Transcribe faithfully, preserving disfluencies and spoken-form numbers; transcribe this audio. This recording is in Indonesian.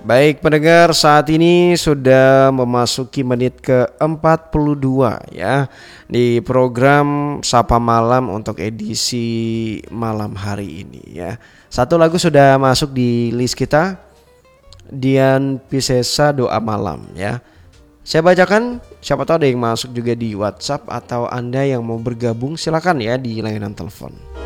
Baik pendengar, saat ini sudah memasuki menit ke empat puluh dua ya di program Sapa Malam untuk edisi malam hari ini ya. Satu lagu sudah masuk di list kita, Dian Piscesa Doa Malam ya. Saya bacakan, siapa tahu ada yang masuk juga di WhatsApp atau Anda yang mau bergabung silakan ya di layanan telepon.